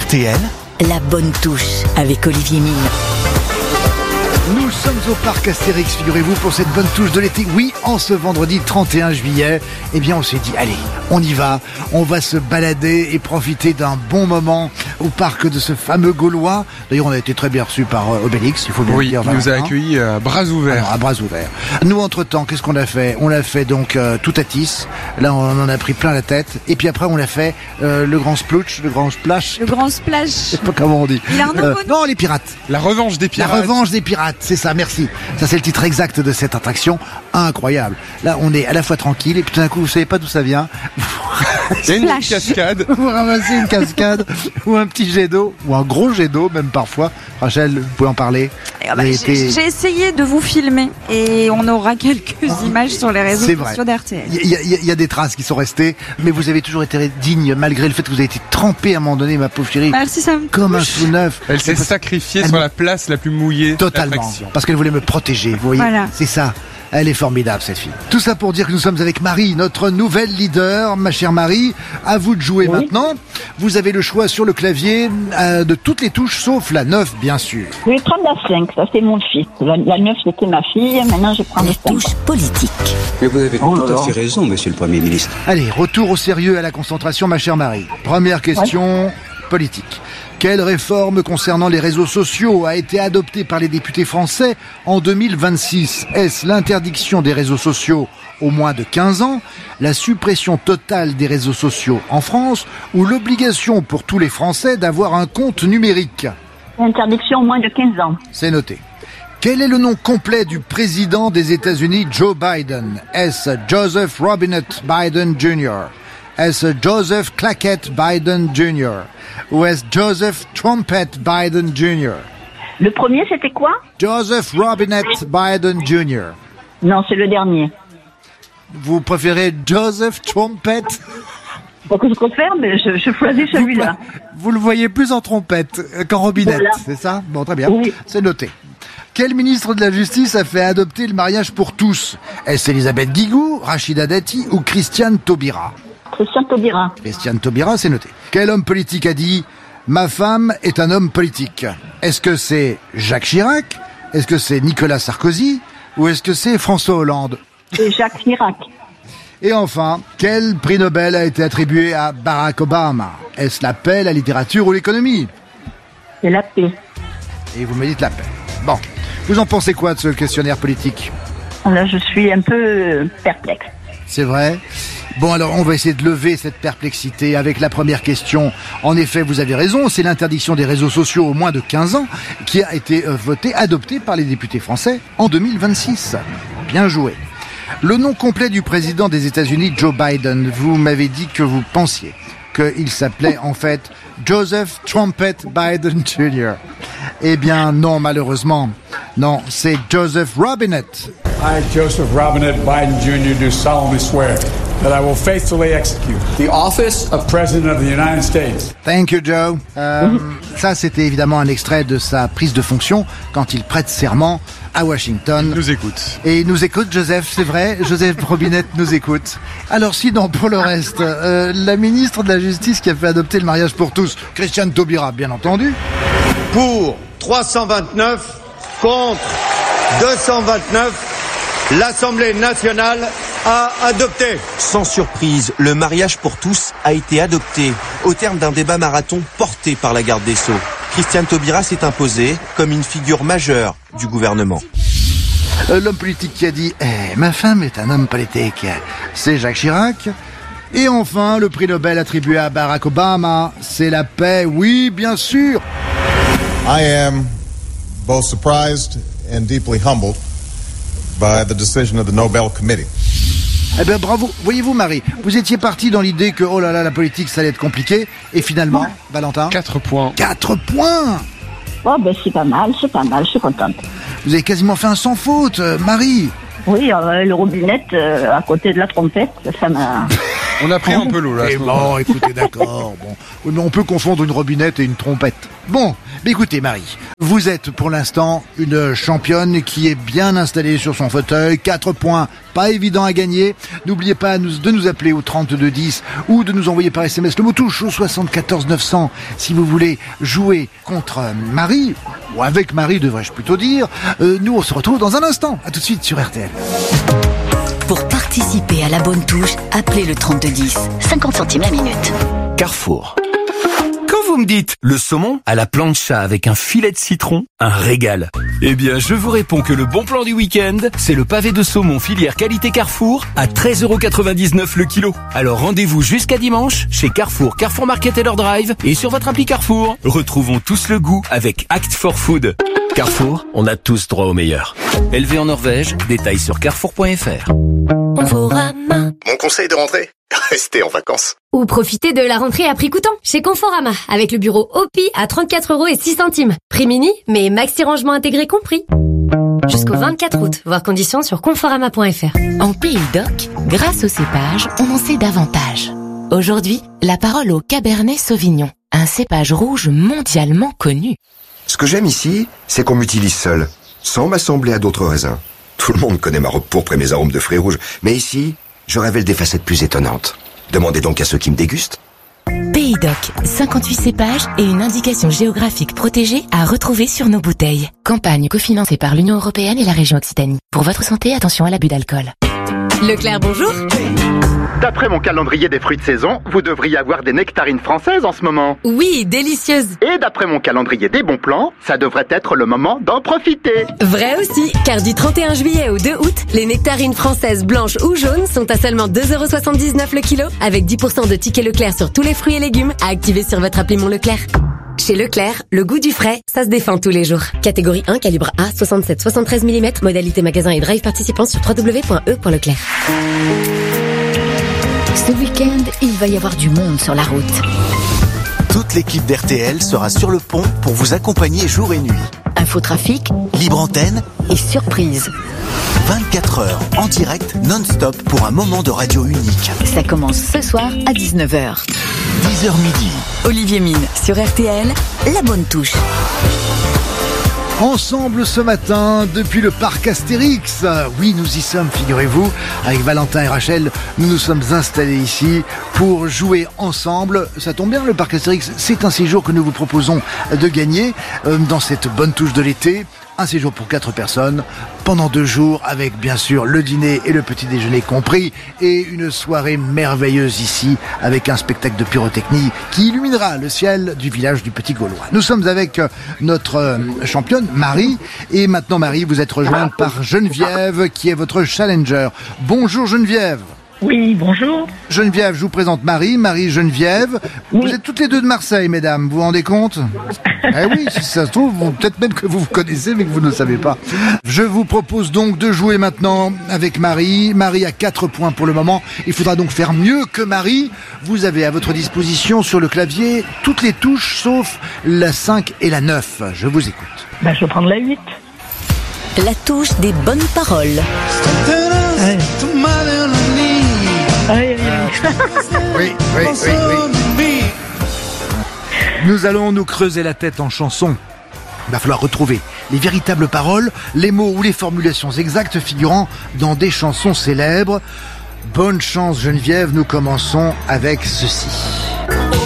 RTL, la bonne touche avec Olivier Mine. Nous sommes au parc Astérix, figurez-vous, pour cette bonne touche de l'été. Oui, en ce vendredi 31 juillet, eh bien on s'est dit, allez, on y va. On va se balader et profiter d'un bon moment au parc de ce fameux Gaulois. D'ailleurs, on a été très bien reçus par Obélix, il faut bien le dire. Oui, il nous a accueillis à bras ouverts. Alors, à bras ouverts. Nous, entre-temps, qu'est-ce qu'on a fait? On l'a fait donc tout à Tis. Là, on en a pris plein la tête. Et puis après, on l'a fait le grand splouch, le grand splash. Le grand splash. Je sais pas comment on dit. Il a un nouveau Non, les pirates. La revanche des pirates. La revanche des pirates, c'est ça, merci. Ça, c'est le titre exact de cette attraction. Incroyable. Là, on est à la fois tranquille et puis tout d'un coup, vous savez pas d'où ça vient. Il y a une cascade. Vous ramassez une cascade ou un petit jet d'eau ou un gros jet d'eau, même parfois. Rachel, vous pouvez en parler. J'ai essayé de vous filmer et on aura quelques images sur les réseaux sociaux d'RTL. Il y a des traces qui sont restées, mais vous avez toujours été digne malgré le fait que vous avez été trempé à un moment donné, ma pauvre chérie. Merci, ça me comme touche. un sous neuf. Elle s'est sacrifiée sur la place la plus mouillée. Totalement. Parce qu'elle voulait me protéger. Vous voyez, voilà. C'est ça. Elle est formidable, cette fille. Tout ça pour dire que nous sommes avec Marie, notre nouvelle leader. Ma chère Marie, à vous de jouer maintenant. Vous avez le choix sur le clavier de toutes les touches, sauf la 9, bien sûr. Je vais prendre la 5, ça c'est mon fils. La 9, c'était ma fille, maintenant je prends La la 5. touche politique. Mais vous avez tout à fait raison, monsieur le Premier ministre. Allez, retour au sérieux, à la concentration, ma chère Marie. Première question politique. Quelle réforme concernant les réseaux sociaux a été adoptée par les députés français en 2026 ? Est-ce l'interdiction des réseaux sociaux au moins de 15 ans, la suppression totale des réseaux sociaux en France ou l'obligation pour tous les Français d'avoir un compte numérique ? Interdiction au moins de 15 ans. C'est noté. Quel est le nom complet du président des États-Unis, Joe Biden ? Est-ce Joseph Robinette Biden Jr. ? Est-ce Joseph Clackett Biden Jr. ou est-ce Joseph Trumpet Biden Jr. Le premier, c'était quoi? Joseph Robinette Biden Jr. Non, c'est le dernier. Vous préférez Joseph Trumpet? Pas que je préfère, mais je choisis celui-là. Vous le voyez plus en trompette qu'en robinette, Voilà. c'est ça? Bon, très bien, Oui. c'est noté. Quel ministre de la Justice a fait adopter le mariage pour tous? Est-ce Elisabeth Guigou, Rachida Dati ou Christiane Taubira? Christiane Taubira. Christiane Taubira, c'est noté. Quel homme politique a dit « Ma femme est un homme politique » ? Est-ce que c'est Jacques Chirac ? Est-ce que c'est Nicolas Sarkozy ? Ou est-ce que c'est François Hollande ? C'est Jacques Chirac. Et enfin, quel prix Nobel a été attribué à Barack Obama ? Est-ce la paix, la littérature ou l'économie ? C'est la paix. Et vous me dites la paix. Bon, vous en pensez quoi de ce questionnaire politique ? Là, je suis un peu perplexe. C'est vrai ? Bon, alors on va essayer de lever cette perplexité avec la première question. En effet, vous avez raison, c'est l'interdiction des réseaux sociaux au moins de 15 ans qui a été adoptée par les députés français en 2026. Bien joué. Le nom complet du président des États-Unis, Joe Biden, vous m'avez dit que vous pensiez qu'il s'appelait en fait Joseph Trumpet Biden Jr. Eh bien non, malheureusement. Non, c'est Joseph Robinette. I, Joseph Robinette Biden Jr., do solemnly swear that I will faithfully execute the office of President of the United States. Thank you, Joe. Ça, c'était évidemment un extrait de sa prise de fonction quand il prête serment à Washington. Il nous écoute. Et il nous écoute, Joseph, c'est vrai. Joseph Robinette nous écoute. Alors sinon, pour le reste, la ministre de la Justice qui a fait adopter le mariage pour tous, Christiane Taubira, bien entendu. Pour 329, contre 229, l'Assemblée nationale a adopté. Sans surprise, le mariage pour tous a été adopté au terme d'un débat marathon porté par la garde des Sceaux. Christiane Taubira s'est imposée comme une figure majeure du gouvernement. L'homme politique qui a dit « ma femme est un homme politique », c'est Jacques Chirac. Et enfin, le prix Nobel attribué à Barack Obama, c'est la paix, oui, bien sûr. I am both surprised and deeply humbled by the decision of the Nobel Committee. Eh bien, bravo. Voyez-vous, Marie, vous étiez parti dans l'idée que, oh là là, la politique, ça allait être compliqué. Et finalement, Valentin 4 points. 4 points. Oh, ben c'est pas mal, je suis contente. Vous avez quasiment fait un sans faute, Marie. Oui, le robinette à côté de la trompette, ça m'a On a pris un peu l'eau là. Bon, écoutez, d'accord. Bon, mais on peut confondre une robinette et une trompette. Bon, mais écoutez, Marie, vous êtes pour l'instant une championne qui est bien installée sur son fauteuil. 4 points, pas évident à gagner. N'oubliez pas de nous appeler au 3210 ou de nous envoyer par SMS le mot touche au 74 900 si vous voulez jouer contre Marie, ou avec Marie devrais-je plutôt dire. Nous, on se retrouve dans un instant. À tout de suite sur RTL. Pour participer à la bonne touche, appelez le 3210. 50 centimes la minute. Carrefour. Quand vous me dites le saumon à la plancha avec un filet de citron, un régal. Eh bien, je vous réponds que le bon plan du week-end, c'est le pavé de saumon filière qualité Carrefour à 13,99€ le kilo. Alors rendez-vous jusqu'à dimanche chez Carrefour, Carrefour Market et leur drive et sur votre appli Carrefour. Retrouvons tous le goût avec Act for Food. Carrefour, on a tous droit au meilleur. Élevé en Norvège, détails sur carrefour.fr. Conforama. Mon conseil de rentrée, restez en vacances. Ou profitez de la rentrée à prix coûtant chez Conforama avec le bureau OPI à 34,06€. Prix mini, mais maxi rangement intégré compris. Jusqu'au 24 août, voir conditions sur conforama.fr. En Pays d'Oc, grâce au cépage, on en sait davantage. Aujourd'hui, la parole au Cabernet Sauvignon, un cépage rouge mondialement connu. Ce que j'aime ici, c'est qu'on m'utilise seul, sans m'assembler à d'autres raisins. Tout le monde connaît ma robe pourpre et mes arômes de fruits rouges, mais ici, je révèle des facettes plus étonnantes. Demandez donc à ceux qui me dégustent. Pays d'Oc, 58 cépages et une indication géographique protégée à retrouver sur nos bouteilles. Campagne cofinancée par l'Union européenne et la région Occitanie. Pour votre santé, attention à l'abus d'alcool. Leclerc, bonjour. D'après mon calendrier des fruits de saison, vous devriez avoir des nectarines françaises en ce moment. Oui, délicieuses. Et d'après mon calendrier des bons plans, ça devrait être le moment d'en profiter. Vrai aussi, car du 31 juillet au 2 août, les nectarines françaises blanches ou jaunes sont à seulement 2,79€ le kilo, avec 10% de tickets Leclerc sur tous les fruits et légumes à activer sur votre appli Mon Leclerc. Chez Leclerc, le goût du frais, ça se défend tous les jours. Catégorie 1, calibre A, 67-73 mm, modalité magasin et drive participant sur www.e.leclerc. Ce week-end, il va y avoir du monde sur la route. Toute l'équipe d'RTL sera sur le pont pour vous accompagner jour et nuit. Infotrafic, libre antenne et surprise. 24 heures en direct non-stop pour un moment de radio unique. Ça commence ce soir à 19h. 10h midi. Olivier Mine sur RTL, la bonne touche. Ensemble ce matin, depuis le parc Astérix. Oui, nous y sommes, figurez-vous. Avec Valentin et Rachel, nous nous sommes installés ici pour jouer ensemble. Ça tombe bien, le parc Astérix, c'est un séjour que nous vous proposons de gagner dans cette bonne touche de l'été. Un séjour pour 4 personnes, pendant 2 jours, avec bien sûr le dîner et le petit déjeuner compris, et une soirée merveilleuse ici, avec un spectacle de pyrotechnie qui illuminera le ciel du village du Petit Gaulois. Nous sommes avec notre championne, Marie, et maintenant Marie, vous êtes rejointe par Geneviève, qui est votre challenger. Bonjour Geneviève. Oui, bonjour. Geneviève, je vous présente Marie, Geneviève. Oui. Vous êtes toutes les deux de Marseille, mesdames, vous vous rendez compte ? Eh oui, si ça se trouve, peut-être même que vous vous connaissez, mais que vous ne le savez pas. Je vous propose donc de jouer maintenant avec Marie. Marie a 4 points pour le moment. Il faudra donc faire mieux que Marie. Vous avez à votre disposition sur le clavier toutes les touches, sauf la 5 et la 9. Je vous écoute. Je vais prendre la 8. La touche des bonnes paroles. Aïe. Oui. Nous allons nous creuser la tête en chanson. Il va falloir retrouver les véritables paroles, les mots ou les formulations exactes figurant dans des chansons célèbres. Bonne chance Geneviève, nous commençons avec ceci.